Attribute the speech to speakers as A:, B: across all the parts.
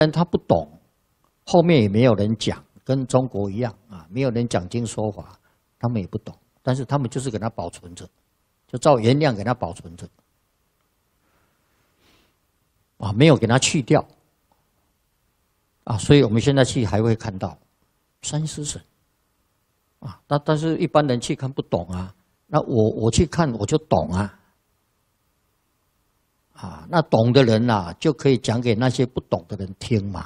A: 但他不懂，后面也没有人讲，跟中国一样啊，没有人讲经说法，他们也不懂，但是他们就是给他保存着，就照原量给他保存着，啊，没有给他去掉，啊，所以我们现在去还会看到三尸神，啊，但是一般人去看不懂啊，那我去看我就懂啊。啊，那懂的人呐，就可以讲给那些不懂的人听嘛。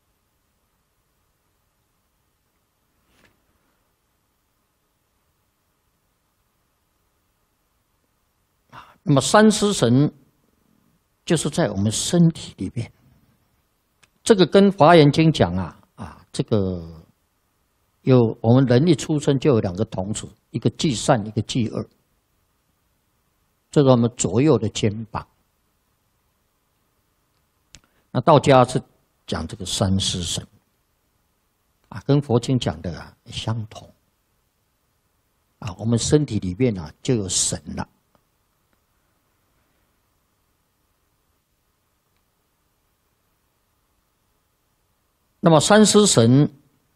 A: 那么三尸神就是在我们身体里面，这个跟《华严经》讲啊，这个有我们人一出生就有两个童子，一个忌善，一个忌恶，这是我们左右的肩膀。那道家是讲这个三尸神，啊，跟佛经讲的相同，啊，我们身体里面就有神了。那么三尸神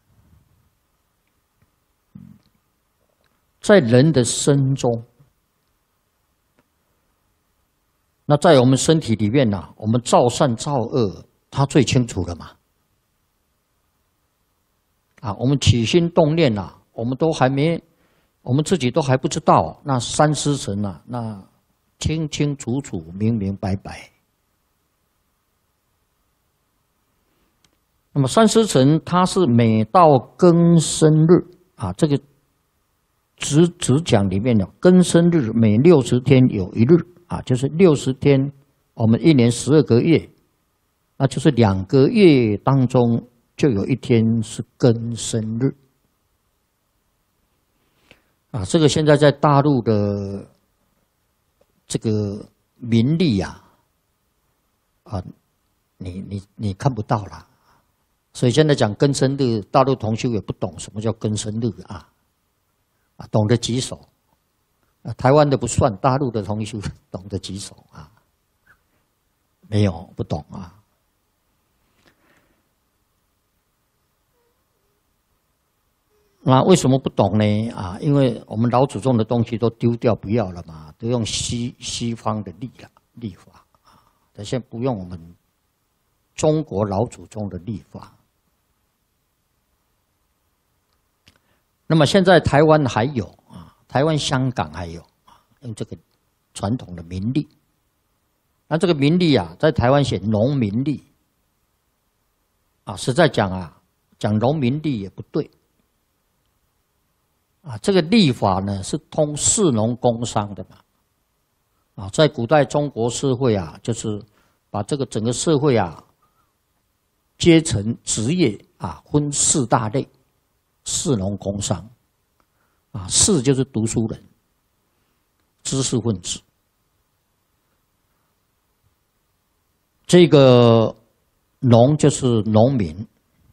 A: 在人的身中，那在我们身体里面我们造善造恶，他最清楚了嘛。啊，我们起心动念我们都还没，我们自己都还不知道，那三尸神那清清楚楚、明明白白。那么三尸神它是每到庚申日啊，这个只讲里面庚申日每60天有一日。啊，就是60天，我们1年12个月，那就是2个月当中就有一天是庚申日。啊，这个现在在大陆的这个民历你看不到啦，所以现在讲庚申日，大陆同修也不懂什么叫庚申日懂得几手。台湾的不算，大陆的同修懂得几手没有不懂那为什么不懂呢？因为我们老祖宗的东西都丢掉不要了嘛，都用西方的历法但现在不用我们中国老祖宗的历法。那么现在台湾还有台湾、香港还有用这个传统的民历，那这个民历在台湾写农民历实在讲讲农民历也不对这个历法呢是通士农工商的嘛在古代中国社会就是把这个整个社会阶层职业分4大类，士农工商。士就是读书人、知识分子。这个农就是农民，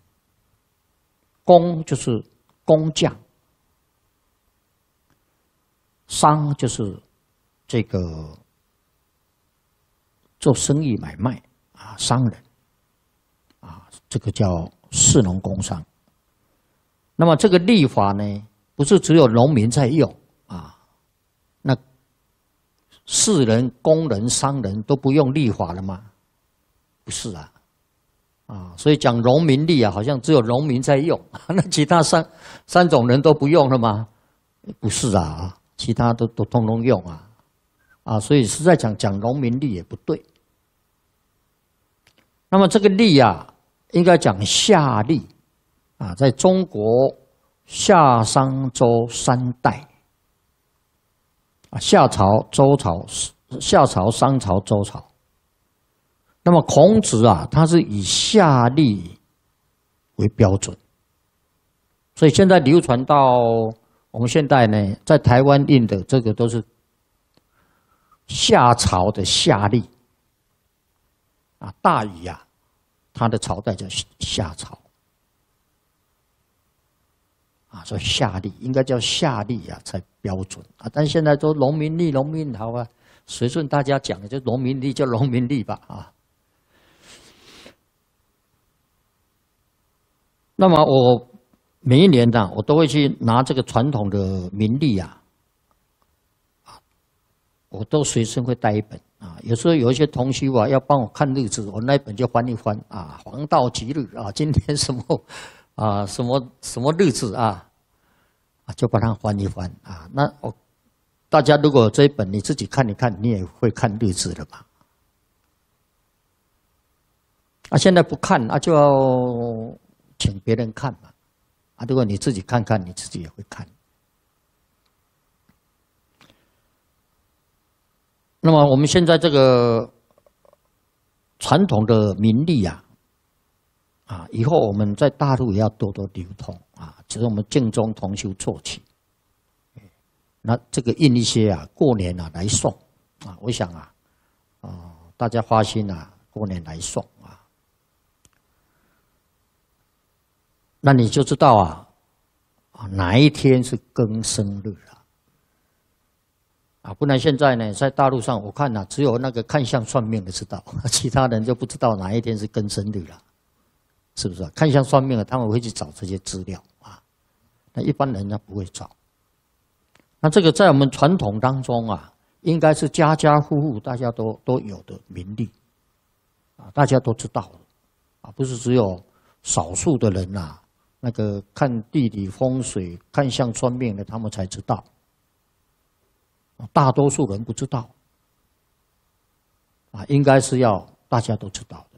A: 工就是工匠，商就是这个做生意买卖商人这个叫士农工商。那么这个历法呢？不是只有农民在用那士人、工人、商人都不用历法了吗？不是所以讲农民历好像只有农民在用那其他三种人都不用了吗？不是其他都通通用所以实在讲农民历也不对。那么这个历应该讲夏历在中国。夏商周3代夏朝、周朝、夏朝、商朝、周朝。那么孔子他是以夏历为标准，所以现在流传到我们现代呢，在台湾印的这个都是夏朝的夏历大禹他的朝代叫夏朝。所以夏历应该叫夏历才标准但现在都农民历，农民好随顺大家讲的，就农民历叫农民历吧那么我每一年呢，我都会去拿这个传统的民历啊，我都随身会带一本啊。有时候有一些同学啊要帮我看日子，我那一本就翻一翻啊，黄道吉日啊，今天什么啊什么日子啊，就把它翻一翻啊。那大家如果有这一本，你自己看一看，你也会看日子了嘛。现在不看就要请别人看嘛。如果你自己看看，你自己也会看。那么我们现在这个传统的民历以后我们在大陆也要多多流通从我们净宗同修做起。那这个印一些过年来送我想大家发心过年来送那你就知道哪一天是庚生日不然现在呢，在大陆上我看只有那个看相算命的知道，其他人就不知道哪一天是庚生日了，是不是看相算命的他们会去找这些资料那一般人不会找。那这个在我们传统当中应该是家家户户大家都有的民历大家都知道的不是只有少数的人那个看地理风水、看相算命的他们才知道。大多数人不知道应该是要大家都知道的。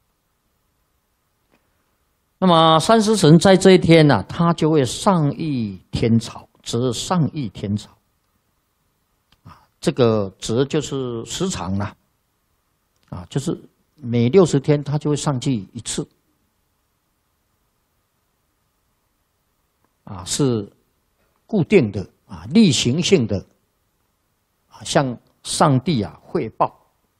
A: 那么三尸神在这一天他就会上益天朝，则上益天朝这个则就是时长了就是每60天他就会上去一次是固定的例行性的向上帝汇报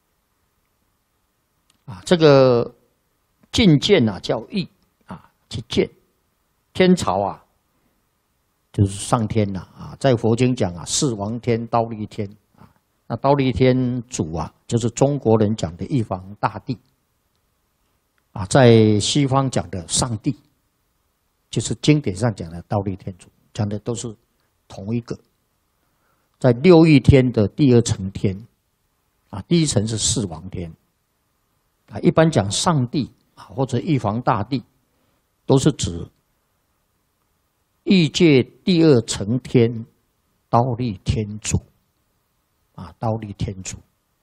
A: 这个觐见叫詣去见天朝就是上天在佛经讲四王天、忉利天那忉利天主就是中国人讲的玉皇大帝在西方讲的上帝，就是经典上讲的忉利天主，讲的都是同一个。在6欲天的第2层天第一层是四王天一般讲上帝或者玉皇大帝都是指欲界第2层天忉利天主忉利天主。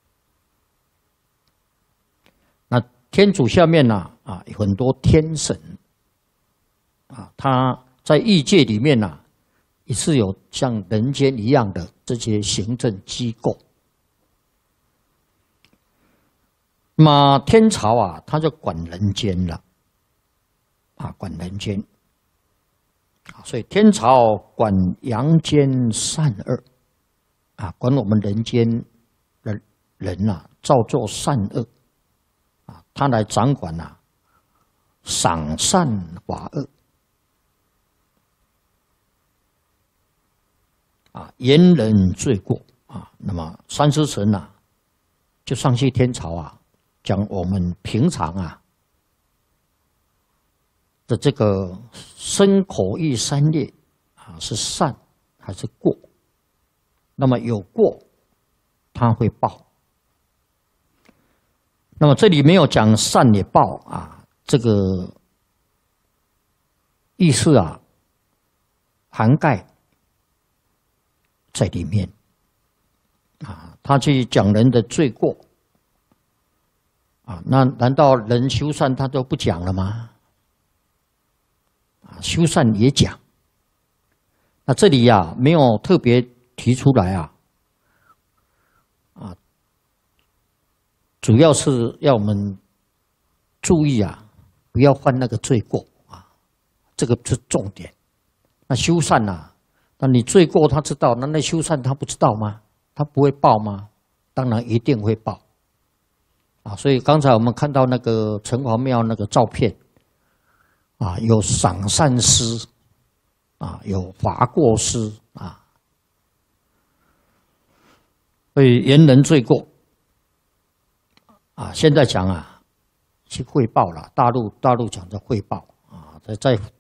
A: 那天主下面有很多天神他在欲界里面也是有像人间一样的这些行政机构。那么天朝他就管人间了管人间所以天朝管阳间善恶管我们人间的人造作善恶他来掌管赏善罚恶严人罪过那么三尸神就上去天朝讲我们平常的这个身口意三业是善还是过？那么有过，他会报。那么这里没有讲善也报这个意思涵盖在里面他去讲人的罪过那难道人修善他都不讲了吗？修善也讲。那这里没有特别提出来主要是要我们注意不要犯那个罪过这个是重点。那修善那你罪过他知道，那修善他不知道吗？他不会报吗？当然一定会报所以刚才我们看到那个城隍庙那个照片有赏善师有罚过师所以严人罪过现在讲去汇报了，大陆讲的汇报在